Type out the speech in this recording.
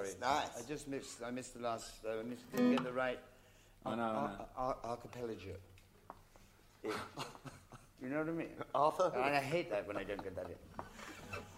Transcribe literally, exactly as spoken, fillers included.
sorry. It's nice. I just missed. I missed the last. Uh, I missed, didn't get the right. I know, I know. Ar- ar- archipelago. Yeah. You know what I mean? Arthur? And I hate that when I don't get that in.